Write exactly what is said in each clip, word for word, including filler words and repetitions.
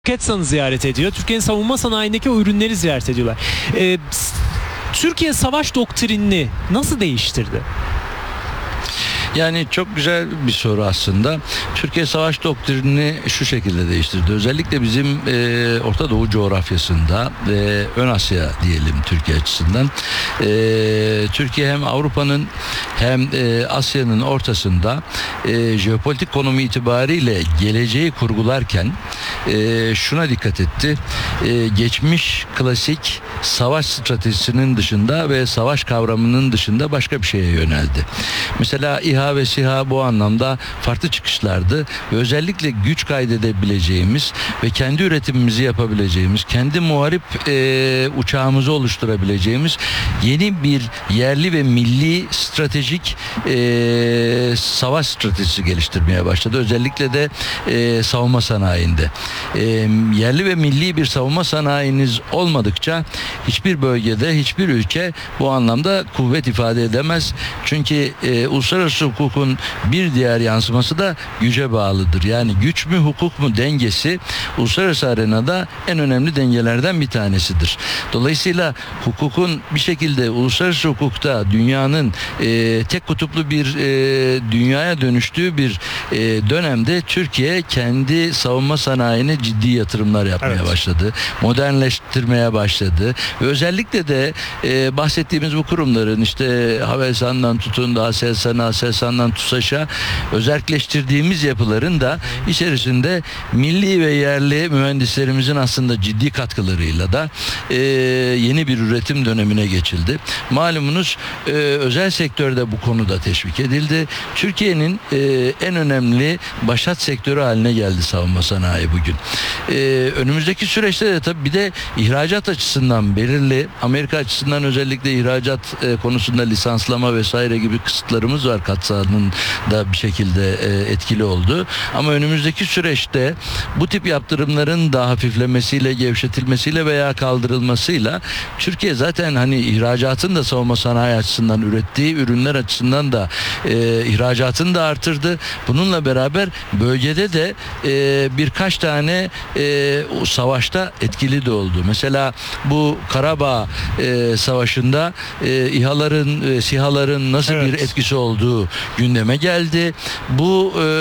Roketsan'ı ziyaret ediyor. Türkiye'nin savunma sanayindeki o ürünleri ziyaret ediyorlar. Ee, Türkiye savaş doktrinini nasıl değiştirdi? Yani çok güzel bir soru aslında. Türkiye savaş doktrinini şu şekilde değiştirdi. Özellikle bizim e, Orta Doğu coğrafyasında ve Ön Asya diyelim Türkiye açısından. E, Türkiye hem Avrupa'nın hem e, Asya'nın ortasında e, jeopolitik konumu itibariyle geleceği kurgularken e, şuna dikkat etti. E, geçmiş klasik savaş stratejisinin dışında ve savaş kavramının dışında başka bir şeye yöneldi. Mesela İHA ve SİHA bu anlamda farklı çıkışlardı ve özellikle güç kaydedebileceğimiz ve kendi üretimimizi yapabileceğimiz, kendi muharip e, uçağımızı oluşturabileceğimiz yeni bir yerli ve milli stratejik e, savaş stratejisi geliştirmeye başladı. Özellikle de e, savunma sanayinde. E, yerli ve milli bir savunma sanayiniz olmadıkça hiçbir bölgede, hiçbir ülke bu anlamda kuvvet ifade edemez. Çünkü e, uluslararası hukukun bir diğer yansıması da güce bağlıdır. Yani güç mü hukuk mu dengesi uluslararası arenada en önemli dengelerden bir tanesidir. Dolayısıyla hukukun bir şekilde uluslararası hukukta dünyanın e, tek kutuplu bir e, dünyaya dönüştüğü bir e, dönemde Türkiye kendi savunma sanayine ciddi yatırımlar yapmaya evet. başladı. Modernleştirmeye başladı. Ve özellikle de e, bahsettiğimiz bu kurumların işte Havelsan'dan tutun da Aselsan'a, Aselsan'dan TUSAŞ'a özelleştirdiğimiz yapıların da içerisinde milli ve yerli mühendislerimizin aslında ciddi katkılarıyla da e, yeni bir üretim dönemine geçildi. Malumunuz e, özel sektörde bu konuda teşvik edildi. Türkiye'nin e, en önemli başat sektörü haline geldi savunma sanayi bugün. E, önümüzdeki süreçte de tabii bir de ihracat açısından belirli, Amerika açısından özellikle ihracat e, konusunda lisanslama vesaire gibi kısıtlarımız var. Katsahanın da bir şekilde e, etkili oldu. Ama önümüzdeki süreçte bu tip yaptırımların da hafiflemesiyle, gevşetilmesiyle veya kaldırılmasıyla Türkiye zaten hani ihracatın da savunma sanayi açısından ürettiği ürünler açısından da e, ihracatını da artırdı. Bununla beraber bölgede de e, birkaç tane e, o savaşta etkili de oldu. Mesela bu Karabağ e, Savaşı'nda e, İHA'ların, e, SİHA'ların nasıl evet. bir etkisi olduğu gündeme geldi. Bu e,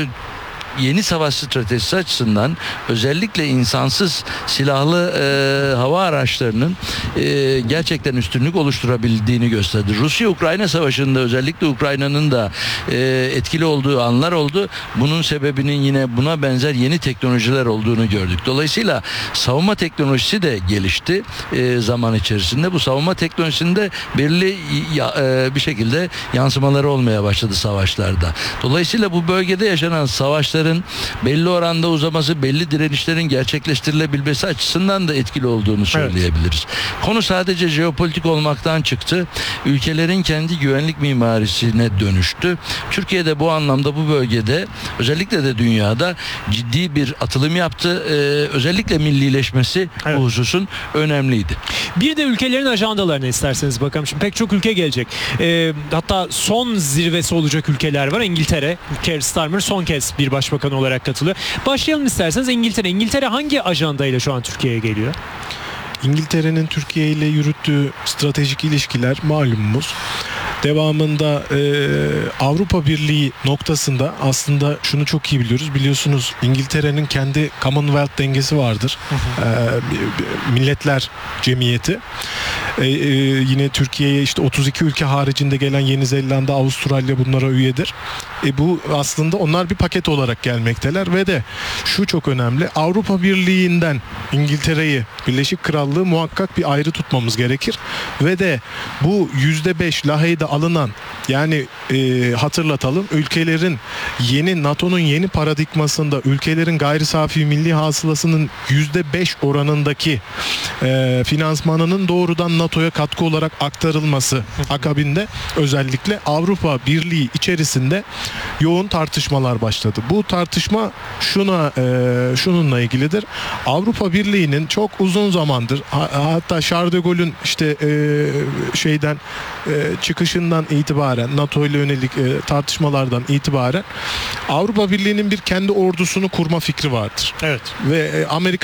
yeni savaş stratejisi açısından özellikle insansız silahlı e, hava araçlarının e, gerçekten üstünlük oluşturabildiğini gösterdi. Rusya-Ukrayna savaşında özellikle Ukrayna'nın da e, etkili olduğu anlar oldu. Bunun sebebinin yine buna benzer yeni teknolojiler olduğunu gördük. Dolayısıyla savunma teknolojisi de gelişti e, zaman içerisinde. Bu savunma teknolojisinde belirli ya, e, bir şekilde yansımaları olmaya başladı savaşlarda. Dolayısıyla bu bölgede yaşanan savaşlar belli oranda uzaması, belli direnişlerin gerçekleştirilebilmesi açısından da etkili olduğunu söyleyebiliriz. Evet. Konu sadece jeopolitik olmaktan çıktı. Ülkelerin kendi güvenlik mimarisine dönüştü. Türkiye'de bu anlamda bu bölgede özellikle de dünyada ciddi bir atılım yaptı. Ee, özellikle millileşmesi evet. bu hususun önemliydi. Bir de ülkelerin ajandalarına isterseniz bakalım. Şimdi pek çok ülke gelecek. Ee, hatta son zirvesi olacak ülkeler var. İngiltere, Keir Starmer son kez bir başbakan olarak katılıyor. Başlayalım isterseniz İngiltere. İngiltere hangi ajandayla şu an Türkiye'ye geliyor? İngiltere'nin Türkiye ile yürüttüğü stratejik ilişkiler malumumuz. Devamında e, Avrupa Birliği noktasında aslında şunu çok iyi biliyoruz. Biliyorsunuz İngiltere'nin kendi Commonwealth dengesi vardır. Hı hı. E, Milletler Cemiyeti. E, e, yine Türkiye'ye işte otuz iki ülke haricinde gelen Yeni Zelanda, Avustralya bunlara üyedir. E, bu aslında onlar bir paket olarak gelmekteler ve de şu çok önemli. Avrupa Birliği'nden İngiltere'yi, Birleşik Krallığı muhakkak bir ayrı tutmamız gerekir. Ve de bu yüzde beş Lahey'de alınan yani e, hatırlatalım ülkelerin yeni NATO'nun yeni paradigmasında ülkelerin gayri safi milli hasılasının yüzde beş oranındaki e, finansmanının doğrudan NATO'ya katkı olarak aktarılması akabinde özellikle Avrupa Birliği içerisinde yoğun tartışmalar başladı. Bu tartışma şuna e, şununla ilgilidir. Avrupa Birliği'nin çok uzun zamandır, ha- hatta Charles de Gaulle'ün işte e, şeyden e, çıkışından itibaren, NATO ile yönelik e, tartışmalardan itibaren Avrupa Birliği'nin bir kendi ordusunu kurma fikri vardır. Evet. Ve e, Amerika